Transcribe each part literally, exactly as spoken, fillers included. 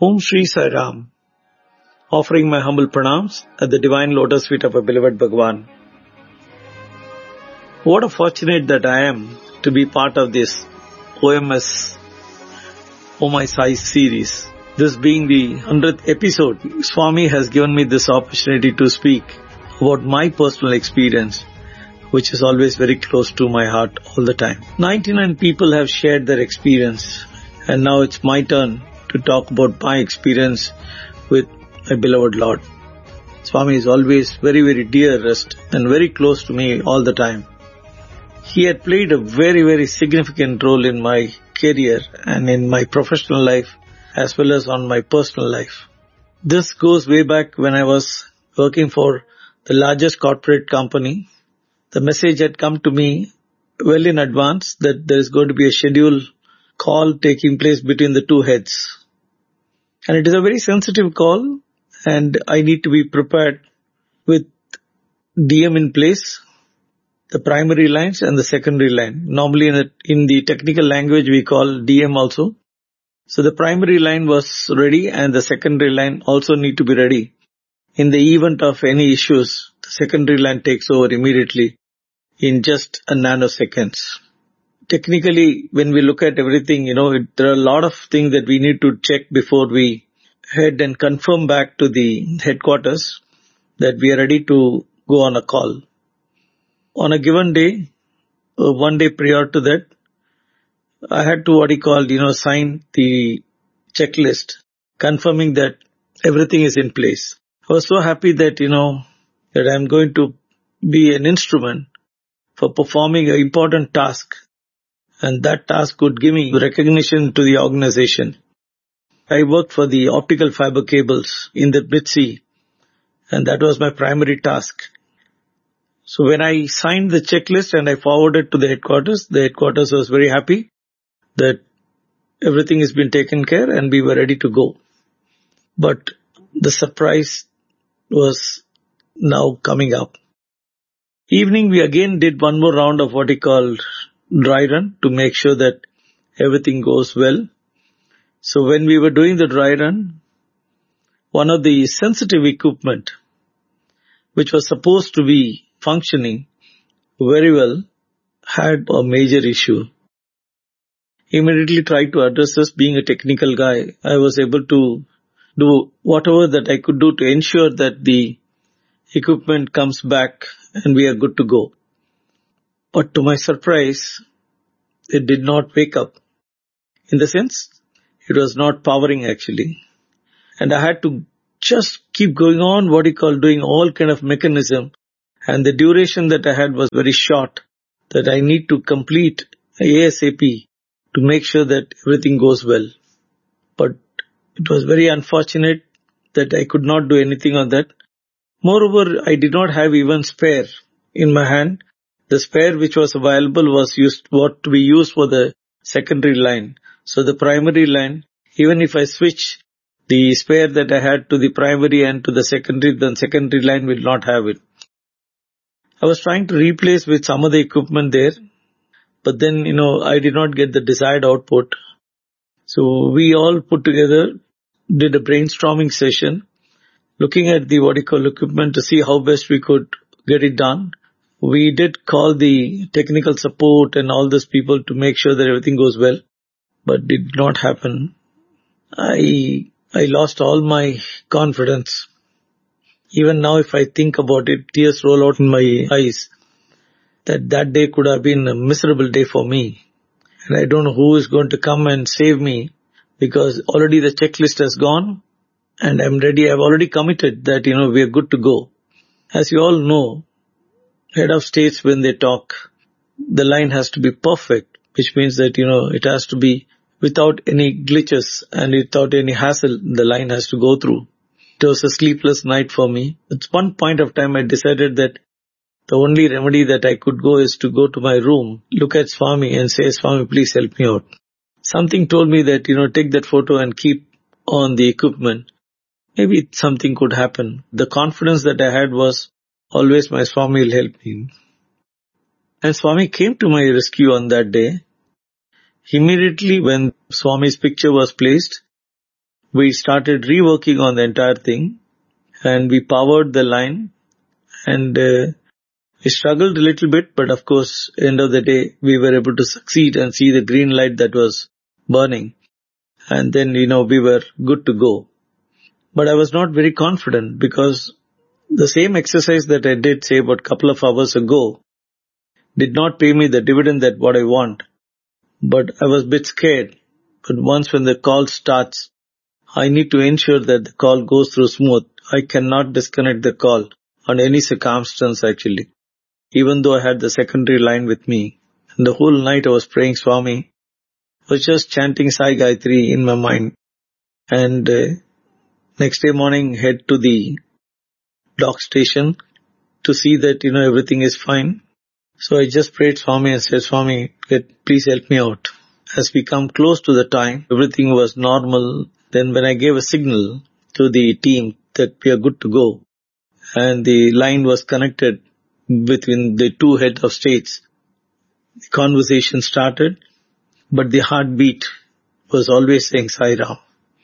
Om Shri Sai Ram, offering my humble pranams at the divine lotus feet of our beloved Bhagwan. What a fortunate that I am to be part of this O M S, O My Sai series. This being the hundredth episode, Swami has given me this opportunity to speak about my personal experience, which is always very close to my heart all the time. ninety-nine people have shared their experience, and now it's my turn to talk about my experience with my beloved Lord. Swami is always very, very dearest and very close to me all the time. He had played a very, very significant role in my career and in my professional life as well as on my personal life. This goes way back when I was working for the largest corporate company. The message had come to me well in advance that there is going to be a scheduled call taking place between the two heads. And it is a very sensitive call, and I need to be prepared with D M in place, the primary lines and the secondary line. Normally in the, in the technical language we call D M also. So the primary line was ready and the secondary line also need to be ready. In the event of any issues, the secondary line takes over immediately in just a nanoseconds. Technically, when we look at everything, you know, it, there are a lot of things that we need to check before we head and confirm back to the headquarters that we are ready to go on a call. On a given day, uh, one day prior to that, I had to what he called, you know, sign the checklist, confirming that everything is in place. I was so happy that, you know, that I'm going to be an instrument for performing an important task. And that task would give me recognition to the organization. I worked for the optical fiber cables in the Mid Sea, and that was my primary task. So when I signed the checklist and I forwarded to the headquarters, the headquarters was very happy that everything has been taken care and we were ready to go. But the surprise was now coming up. Evening we again did one more round of what he called dry run to make sure that everything goes well. So when we were doing the dry run, one of the sensitive equipment which was supposed to be functioning very well had a major issue. Immediately tried to address this. Being a technical guy, I was able to do whatever that I could do to ensure that the equipment comes back and we are good to go. But to my surprise, it did not wake up. In the sense, it was not powering actually. And I had to just keep going on what you call doing all kind of mechanism. And the duration that I had was very short, that I need to complete ASAP to make sure that everything goes well. But it was very unfortunate that I could not do anything on that. Moreover, I did not have even spare in my hand. The spare which was available was used what we used for the secondary line. So the primary line, even if I switch the spare that I had to the primary and to the secondary, then secondary line will not have it. I was trying to replace with some of the equipment there, but then, you know, I did not get the desired output. So we all put together, did a brainstorming session, looking at the what you call equipment to see how best we could get it done. We did call the technical support and all those people to make sure that everything goes well, but it did not happen. I I lost all my confidence. Even now if I think about it, tears roll out in my eyes. That that day could have been a miserable day for me. And I don't know who is going to come and save me, because already the checklist has gone and I'm ready. I've already committed that, you know, we are good to go. As you all know, head of states, when they talk, the line has to be perfect, which means that, you know, it has to be without any glitches and without any hassle. The line has to go through. It was a sleepless night for me. At one point of time, I decided that the only remedy that I could go is to go to my room, look at Swami and say, Swami, please help me out. Something told me that, you know, take that photo and keep on the equipment. Maybe something could happen. The confidence that I had was always my Swami will help me. And Swami came to my rescue on that day. Immediately when Swami's picture was placed, we started reworking on the entire thing, and we powered the line, and uh, we struggled a little bit, but of course, end of the day, we were able to succeed and see the green light that was burning. And then, you know, we were good to go. But I was not very confident because the same exercise that I did, say, about a couple of hours ago, did not pay me the dividend that what I want. But I was a bit scared. But once when the call starts, I need to ensure that the call goes through smooth. I cannot disconnect the call on any circumstance actually, even though I had the secondary line with me. And the whole night I was praying Swami. I was just chanting Sai Gayatri in my mind. And uh, next day morning, head to the dock station to see that, you know, everything is fine. So I just prayed Swami and said, Swami, let, please help me out. As we come close to the time, everything was normal. Then when I gave a signal to the team that we are good to go, and the line was connected between the two heads of states, the conversation started, but the heartbeat was always saying Sai Ram.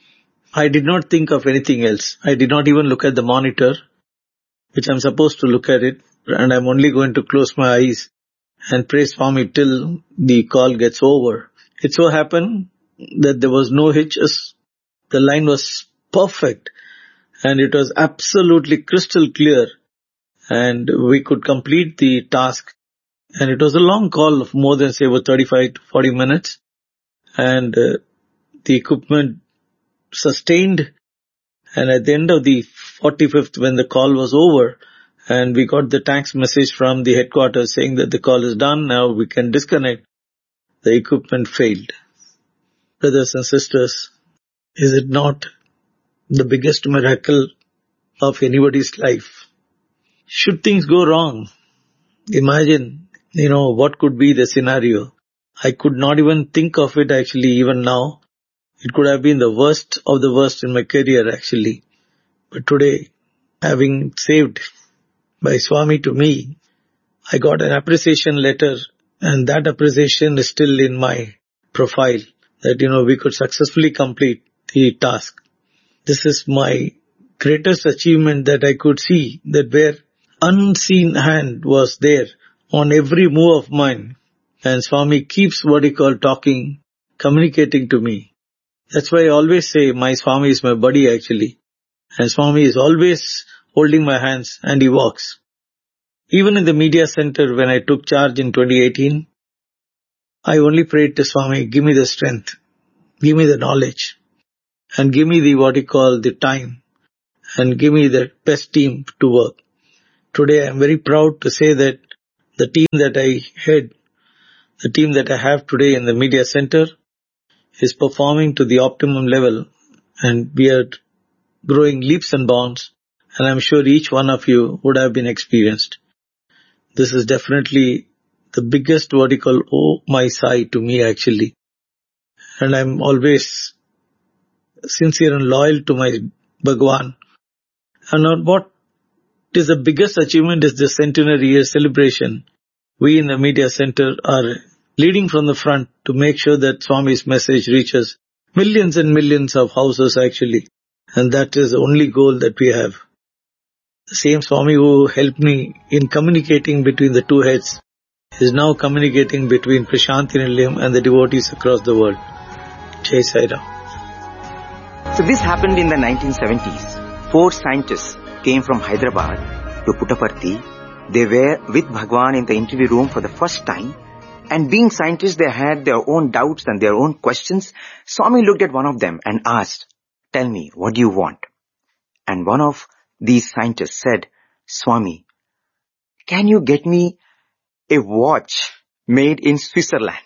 I did not think of anything else. I did not even look at the monitor, which I'm supposed to look at it, and I'm only going to close my eyes and pray Swami till the call gets over. It so happened that there was no hitches. The line was perfect, and it was absolutely crystal clear, and we could complete the task. And it was a long call of more than, say, about thirty-five to forty minutes, and uh, the equipment sustained. And at the end of the forty-fifth, when the call was over, and we got the thanks message from the headquarters saying that the call is done, now we can disconnect, the equipment failed. Brothers and sisters, is it not the biggest miracle of anybody's life? Should things go wrong, imagine, you know, what could be the scenario. I could not even think of it actually even now. It could have been the worst of the worst in my career actually. But today, having saved by Swami to me, I got an appreciation letter, and that appreciation is still in my profile that, you know, we could successfully complete the task. This is my greatest achievement that I could see, that where unseen hand was there on every move of mine, and Swami keeps what he call talking, communicating to me. That's why I always say my Swami is my buddy actually. And Swami is always holding my hands and he walks. Even in the media center when I took charge in twenty eighteen, I only prayed to Swami, give me the strength, give me the knowledge, and give me the what you call the time, and give me the best team to work. Today I am very proud to say that the team that I head, the team that I have today in the media center is performing to the optimum level, and we are growing leaps and bounds, and I'm sure each one of you would have been experienced. This is definitely the biggest what you call oh my Sai to me actually. And I'm always sincere and loyal to my Bhagwan. And what is the biggest achievement is the centenary year celebration. We in the media center are leading from the front to make sure that Swami's message reaches millions and millions of houses actually. And that is the only goal that we have. The same Swami who helped me in communicating between the two heads is now communicating between Prashanthi Nilayam and the devotees across the world. Jai Sai Ram. So this happened in the nineteen seventies. Four scientists came from Hyderabad to Puttaparthi. They were with Bhagwan in the interview room for the first time. And being scientists, they had their own doubts and their own questions. Swami looked at one of them and asked, tell me, what do you want? And one of these scientists said, Swami, can you get me a watch made in Switzerland?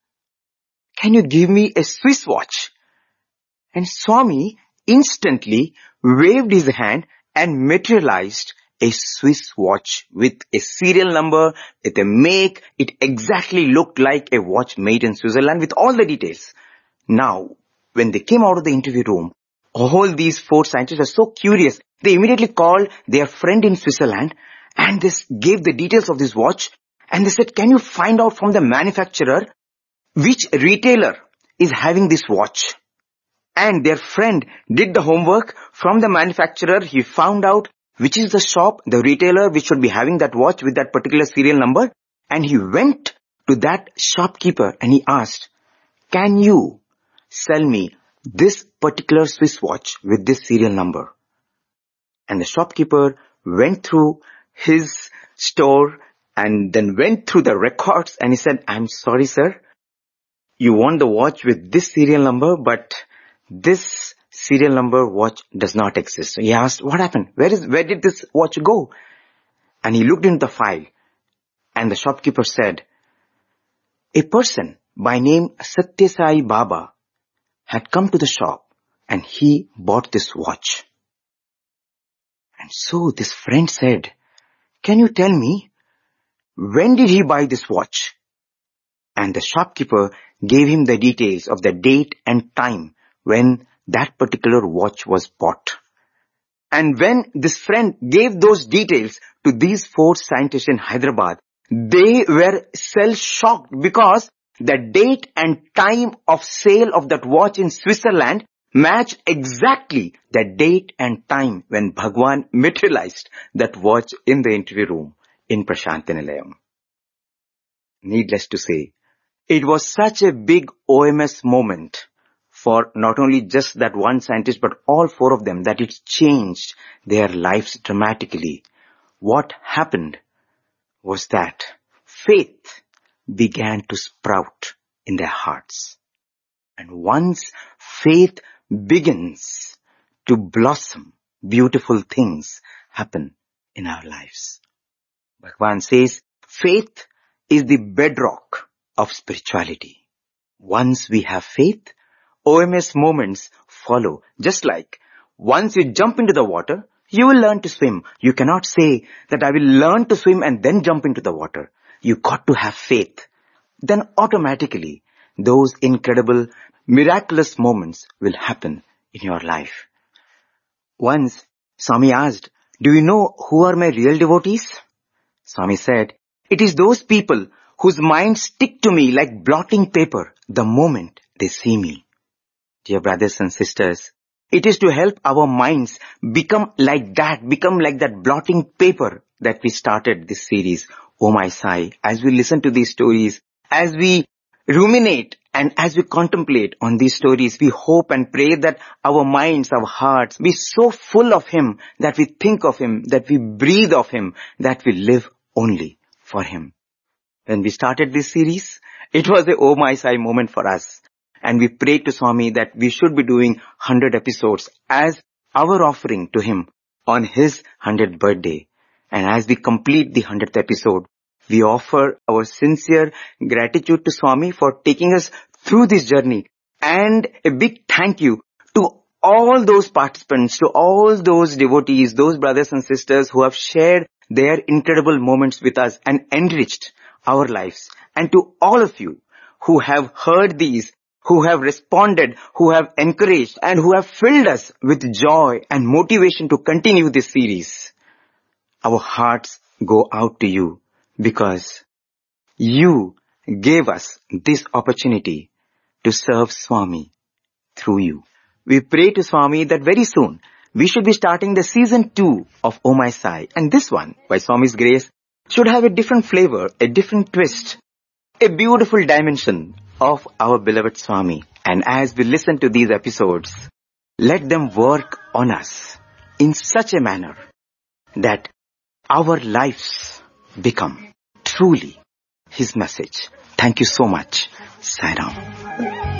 Can you give me a Swiss watch? And Swami instantly waved his hand and materialized a Swiss watch with a serial number, with a make. It exactly looked like a watch made in Switzerland with all the details. Now, when they came out of the interview room, all these four scientists were so curious. They immediately called their friend in Switzerland and they gave the details of this watch. And they said, can you find out from the manufacturer which retailer is having this watch? And their friend did the homework from the manufacturer. He found out which is the shop, the retailer which should be having that watch with that particular serial number. And he went to that shopkeeper and he asked, can you sell me this particular Swiss watch with this serial number? And the shopkeeper went through his store and then went through the records and he said, I'm sorry, sir. You want the watch with this serial number, but this serial number watch does not exist. So he asked, what happened? Where is, where did this watch go? And he looked into the file and the shopkeeper said, a person by name Satya Sai Baba had come to the shop and he bought this watch. And so this friend said, can you tell me, when did he buy this watch? And the shopkeeper gave him the details of the date and time when that particular watch was bought. And when this friend gave those details to these four scientists in Hyderabad, they were shell-shocked because the date and time of sale of that watch in Switzerland matched exactly the date and time when Bhagwan materialized that watch in the interview room in Prasanthi Nilayam. Needless to say, it was such a big O M S moment for not only just that one scientist, but all four of them, that it changed their lives dramatically. What happened was that faith began to sprout in their hearts. And once faith begins to blossom, beautiful things happen in our lives. Bhagwan says, faith is the bedrock of spirituality. Once we have faith, O M S moments follow. Just like once you jump into the water, you will learn to swim. You cannot say that I will learn to swim and then jump into the water. You got to have faith. Then automatically those incredible, miraculous moments will happen in your life. Once Swami asked, do you know who are my real devotees? Swami said, it is those people whose minds stick to me like blotting paper the moment they see me. Dear brothers and sisters, it is to help our minds become like that, become like that blotting paper that we started this series, Oh My Sai. As we listen to these stories, as we ruminate and as we contemplate on these stories, we hope and pray that our minds, our hearts be so full of Him, that we think of Him, that we breathe of Him, that we live only for Him. When we started this series, it was a Oh My Sai moment for us. And we prayed to Swami that we should be doing one hundred episodes as our offering to Him on His one hundredth birthday. And as we complete the one hundredth episode, we offer our sincere gratitude to Swami for taking us through this journey. And a big thank you to all those participants, to all those devotees, those brothers and sisters who have shared their incredible moments with us and enriched our lives. And to all of you who have heard these, who have responded, who have encouraged, and who have filled us with joy and motivation to continue this series. Our hearts go out to you because you gave us this opportunity to serve Swami through you. We pray to Swami that very soon we should be starting the season two of Oh My Sai. And this one, by Swami's grace, should have a different flavor, a different twist, a beautiful dimension of our beloved Swami. And as we listen to these episodes, let them work on us in such a manner that our lives become truly His message. Thank you so much. Sai Ram.